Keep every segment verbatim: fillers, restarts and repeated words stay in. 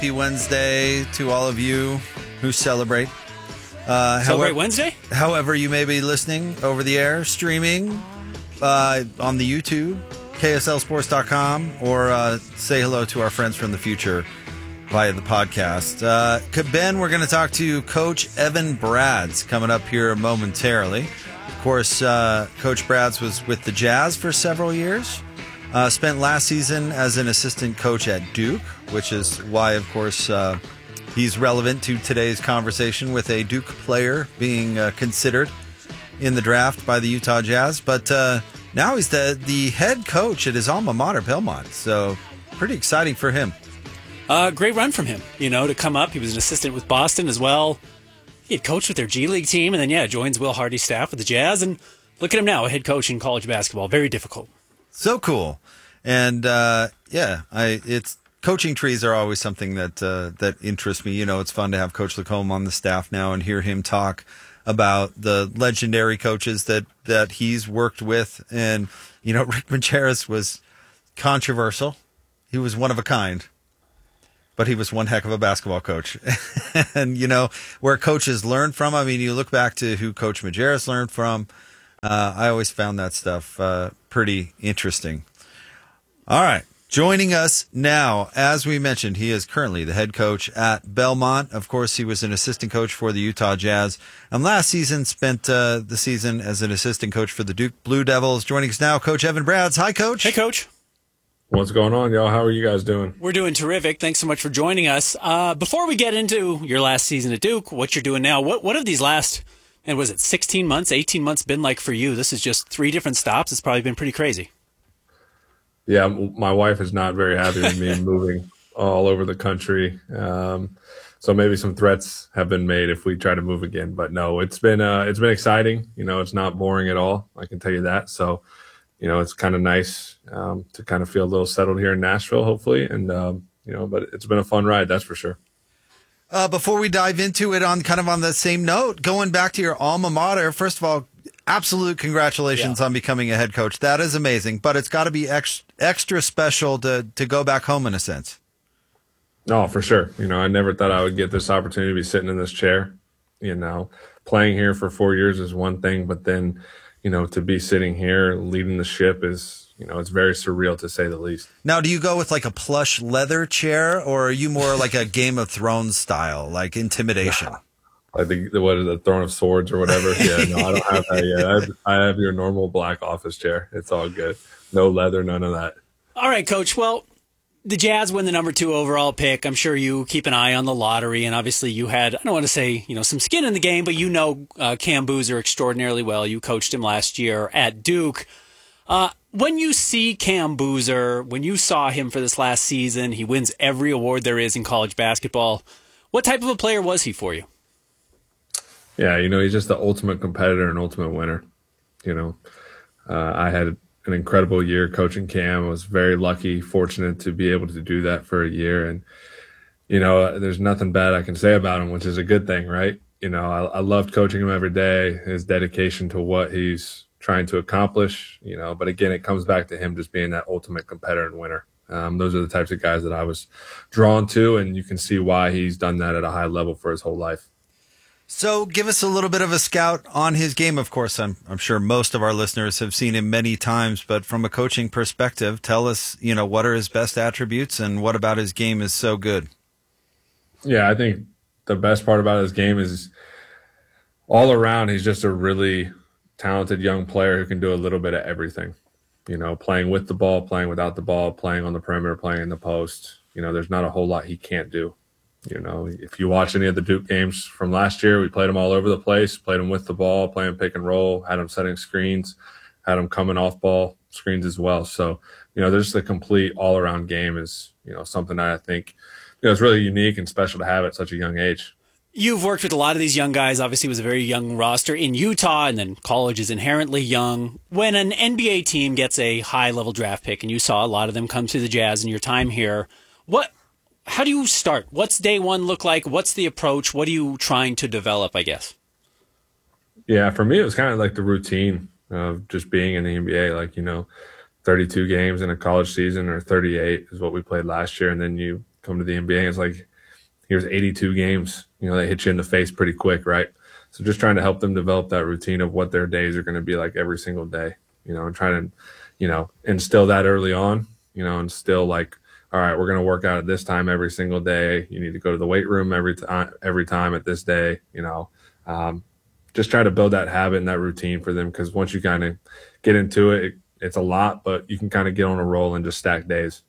Happy Wednesday to all of you who celebrate. Uh, Celebrate however, Wednesday? However you may be listening over the air, streaming uh, on the YouTube, K S L sports dot com, or uh, say hello to our friends from the future via the podcast. Uh, Ben, we're going to talk to Coach Evan Bradds coming up here momentarily. Of course, uh, Coach Bradds was with the Jazz for several years. Uh, spent last season as an assistant coach at Duke, which is why, of course, uh, he's relevant to today's conversation with a Duke player being uh, considered in the draft by the Utah Jazz. But uh, now he's the, the head coach at his alma mater, Belmont. So pretty exciting for him. Uh, great run from him, you know, to come up. He was an assistant with Boston as well. He had coached with their G League team, and then, yeah, joins Will Hardy's staff with the Jazz. And look at him now, a head coach in college basketball. Very difficult. So cool. And, uh, yeah, I it's coaching trees are always something that uh, that interests me. You know, it's fun to have Coach Lacombe on the staff now and hear him talk about the legendary coaches that, that he's worked with. And, you know, Rick Majerus was controversial. He was one of a kind. But he was one heck of a basketball coach. And, you know, where coaches learn from, I mean, you look back to who Coach Majerus learned from. Uh, I always found that stuff uh, pretty interesting. All right. Joining us now, as we mentioned, he is currently the head coach at Belmont. Of course, he was an assistant coach for the Utah Jazz. And last season spent uh, the season as an assistant coach for the Duke Blue Devils. Joining us now, Coach Evan Bradds. Hi, Coach. Hey, Coach. What's going on, y'all? How are you guys doing? We're doing terrific. Thanks so much for joining us. Uh, before we get into your last season at Duke, what you're doing now, what what have these last, and was it sixteen months, eighteen months been like for you? This is just three different stops. It's probably been pretty crazy. Yeah, my wife is not very happy with me moving all over the country. Um, so maybe some threats have been made if we try to move again. But no, it's been uh, it's been exciting. You know, it's not boring at all. I can tell you that. So, you know, it's kind of nice um, to kind of feel a little settled here in Nashville, hopefully. And, um, you know, but it's been a fun ride, that's for sure. Uh, before we dive into it on kind of on the same note, going back to your alma mater, first of all, absolute congratulations yeah. on becoming a head coach. That is amazing, but it's got to be ex- extra special to, to go back home in a sense. No, for sure. You know, I never thought I would get this opportunity to be sitting in this chair. You know, playing here for four years is one thing, but then, you know, to be sitting here leading the ship is, you know, it's very surreal to say the least. Now, do you go with like a plush leather chair, or are you more like a Game of Thrones style, like intimidation? I think what is the Throne of Swords or whatever. Yeah, no, I don't have that yet. I have, I have your normal black office chair. It's all good. No leather, none of that. All right, Coach. Well, the Jazz win the number two overall pick. I'm sure you keep an eye on the lottery, and obviously you had, I don't want to say, you know, some skin in the game, but you know uh, Cam Boozer extraordinarily well. You coached him last year at Duke. Uh, when you see Cam Boozer, when you saw him for this last season, he wins every award there is in college basketball. What type of a player was he for you? Yeah, you know, he's just the ultimate competitor and ultimate winner. You know, uh, I had an incredible year coaching Cam. I was very lucky, fortunate to be able to do that for a year. And, you know, there's nothing bad I can say about him, which is a good thing, right? You know, I, I loved coaching him every day, his dedication to what he's trying to accomplish, you know, but again, it comes back to him just being that ultimate competitor and winner. Um, those are the types of guys that I was drawn to, and you can see why he's done that at a high level for his whole life. So give us a little bit of a scout on his game. Of course, I'm, I'm sure most of our listeners have seen him many times, but from a coaching perspective, tell us, you know, what are his best attributes and what about his game is so good? Yeah, I think the best part about his game is all around, he's just a really talented young player who can do a little bit of everything. You know, playing with the ball, playing without the ball, playing on the perimeter, playing in the post. You know, there's not a whole lot he can't do. You know, if you watch any of the Duke games from last year, we played them all over the place, played them with the ball, playing pick and roll, had them setting screens, had them coming off ball screens as well. So, you know, there's the complete all around game is, you know, something that I think, you know, is really unique and special to have at such a young age. You've worked with a lot of these young guys. Obviously, it was a very young roster in Utah, and then college is inherently young. When an N B A team gets a high-level draft pick, and you saw a lot of them come to the Jazz in your time here, what, how do you start? What's day one look like? What's the approach? What are you trying to develop, I guess? Yeah, for me, it was kind of like the routine of just being in the N B A. Like, you know, thirty-two games in a college season or thirty-eight is what we played last year, and then you come to the N B A, and it's like, here's eighty-two games. You know, they hit you in the face pretty quick, right? So just trying to help them develop that routine of what their days are going to be like every single day, you know, and trying to, you know, instill that early on, you know, and still like, all right, we're going to work out at this time every single day. You need to go to the weight room every time, every time at this day, you know, um, just try to build that habit and that routine for them. Cause once you kind of get into it, it, it's a lot, but you can kind of get on a roll and just stack days.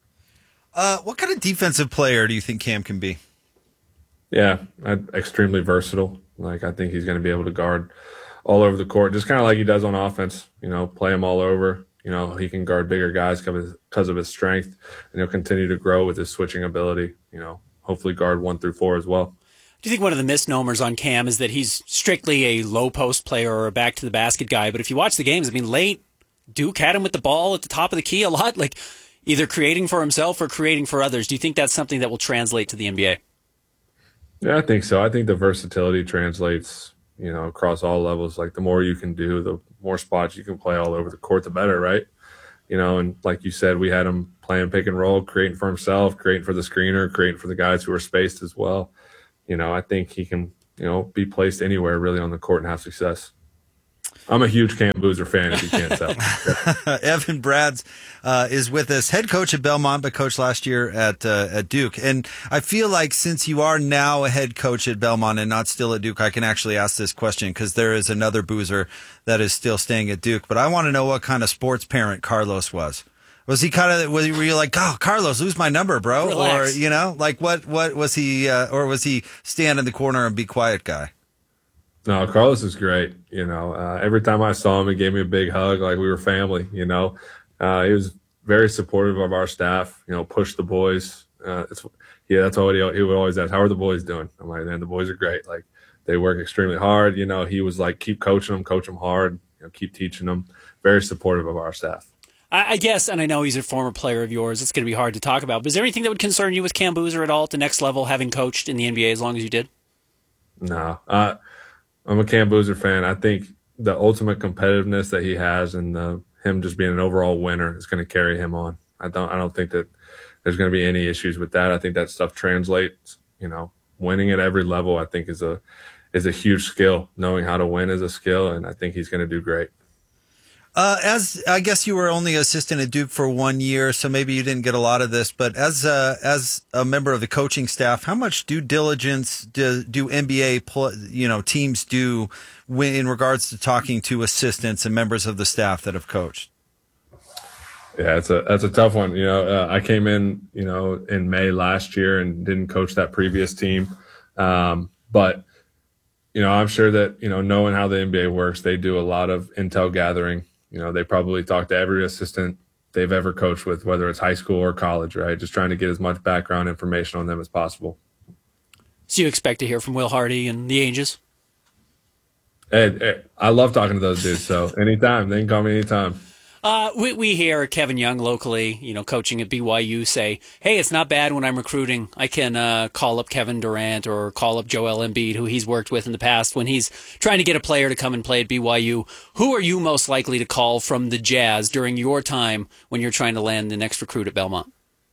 Uh, what kind of defensive player do you think Cam can be? Yeah, extremely versatile. Like, I think he's going to be able to guard all over the court, just kind of like he does on offense, you know, play him all over. You know, he can guard bigger guys because of his strength, and he'll continue to grow with his switching ability, you know, hopefully guard one through four as well. Do you think one of the misnomers on Cam is that he's strictly a low post player or a back to the basket guy? But if you watch the games, I mean, late Duke had him with the ball at the top of the key a lot, like either creating for himself or creating for others. Do you think that's something that will translate to the N B A? Yeah, I think so. I think the versatility translates, you know, across all levels. Like, the more you can do, the more spots you can play all over the court, the better, right? You know, and like you said, we had him playing pick and roll, creating for himself, creating for the screener, creating for the guys who are spaced as well. You know, I think he can, you know, be placed anywhere really on the court and have success. I'm a huge Cam Boozer fan, if you can't tell. Evan Bradds uh, is with us, head coach at Belmont, but coached last year at uh, at Duke. And I feel like since you are now a head coach at Belmont and not still at Duke, I can actually ask this question because there is another Boozer that is still staying at Duke. But I want to know what kind of sports parent Carlos was. Was he kind of, was he, were you like, oh, Carlos, lose my number, bro? Relax. Or, you know, like what, what was he, uh, or was he stand in the corner and be quiet guy? No, Carlos is great. You know, uh, every time I saw him, he gave me a big hug, like we were family. You know, uh, he was very supportive of our staff. You know, push the boys. Uh, it's, yeah, that's what he, he would always ask. How are the boys doing? I'm like, man, the boys are great. Like, they work extremely hard. You know, he was like, keep coaching them, coach them hard. You know, keep teaching them. Very supportive of our staff. I, I guess, and I know he's a former player of yours. It's going to be hard to talk about. But is there anything that would concern you with Cam Boozer at all at the next level, having coached in the N B A as long as you did? No. Uh, I'm a Cam Boozer fan. I think the ultimate competitiveness that he has and the, him just being an overall winner is going to carry him on. I don't I don't think that there's going to be any issues with that. I think that stuff translates. You know, winning at every level, I think, is a is a huge skill. Knowing how to win is a skill, and I think he's going to do great. Uh, as I guess you were only assistant at Duke for one year, so maybe you didn't get a lot of this. But as a, as a member of the coaching staff, how much due diligence do, do N B A pl- you know teams do when, in regards to talking to assistants and members of the staff that have coached? Yeah, it's a that's a tough one. You know, uh, I came in you know in May last year and didn't coach that previous team, um, but you know I'm sure that you know knowing how the N B A works, they do a lot of intel gathering. You know, they probably talk to every assistant they've ever coached with, whether it's high school or college, right? Just trying to get as much background information on them as possible. So you expect to hear from Will Hardy and the Ages? Hey, hey, I love talking to those dudes, so anytime. They can call me anytime. Uh, we, we hear Kevin Young locally, you know, coaching at B Y U say, hey, it's not bad when I'm recruiting. I can uh, call up Kevin Durant or call up Joel Embiid, who he's worked with in the past when he's trying to get a player to come and play at B Y U. Who are you most likely to call from the Jazz during your time when you're trying to land the next recruit at Belmont?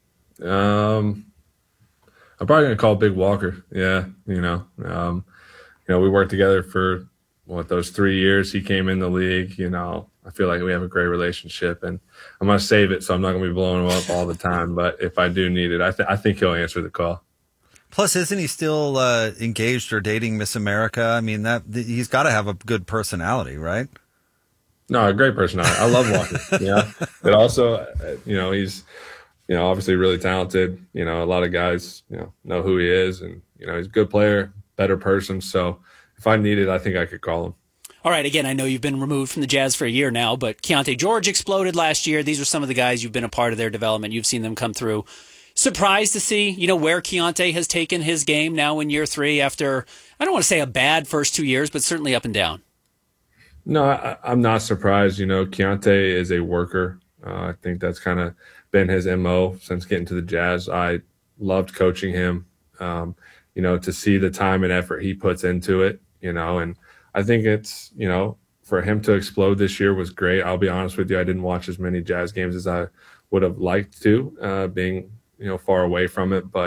Um, I'm probably going to call Big Walker. Yeah, you know. Um, you know, we worked together for, what, those three years he came in the league, you know. I feel like we have a great relationship, and I'm going to save it, so I'm not going to be blowing him up all the time. But if I do need it, I, th- I think he'll answer the call. Plus, isn't he still uh, engaged or dating Miss America? I mean, that he's got to have a good personality, right? No, a great personality. I love Walker. Yeah, but also, you know, he's, you know, obviously really talented. You know, a lot of guys, you know, know who he is, and you know, he's a good player, better person. So if I need it, I think I could call him. All right, again, I know you've been removed from the Jazz for a year now, but Keontae George exploded last year. These are some of the guys you've been a part of their development. You've seen them come through. Surprised to see, you know, where Keontae has taken his game now in year three after, I don't want to say a bad first two years, but certainly up and down. No, I, I'm not surprised. You know, Keontae is a worker. Uh, I think that's kind of been his M O since getting to the Jazz. I loved coaching him, um, you know, to see the time and effort he puts into it, you know, and I think it's, you know, for him to explode this year was great. I'll be honest with you. I didn't watch as many Jazz games as I would have liked to, uh, being, you know, far away from it. But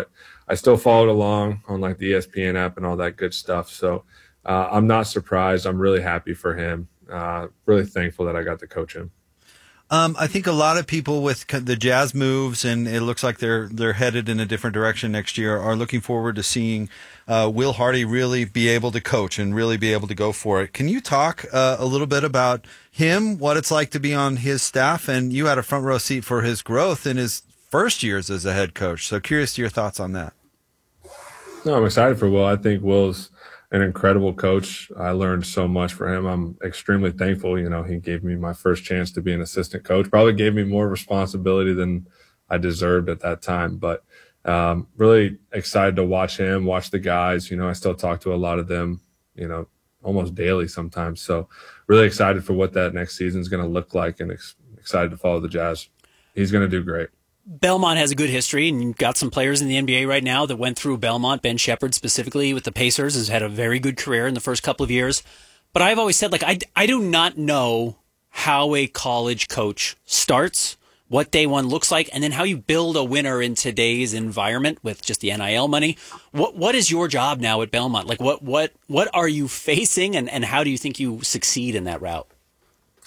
I still followed along on like the E S P N app and all that good stuff. So uh, I'm not surprised. I'm really happy for him. Uh, really thankful that I got to coach him. Um, I think a lot of people with the Jazz moves, and it looks like they're they're headed in a different direction next year, are looking forward to seeing uh, Will Hardy really be able to coach and really be able to go for it. Can you talk uh, a little bit about him, what it's like to be on his staff, and you had a front row seat for his growth in his first years as a head coach. So curious to your thoughts on that. No, I'm excited for Will. I think Will's an incredible coach. I learned so much from him. I'm extremely thankful. You know, he gave me my first chance to be an assistant coach, probably gave me more responsibility than I deserved at that time. But um, really excited to watch him, watch the guys. You know, I still talk to a lot of them, you know, almost daily sometimes. So really excited for what that next season is going to look like, and ex- excited to follow the Jazz. He's going to do great. Belmont has a good history, and you've got some players in the N B A right now that went through Belmont. Ben Shepherd specifically with the Pacers has had a very good career in the first couple of years. But I've always said, like, I, I do not know how a college coach starts, what day one looks like, and then how you build a winner in today's environment with just the N I L money. What What is your job now at Belmont? Like, what what what are you facing, and, and how do you think you succeed in that route?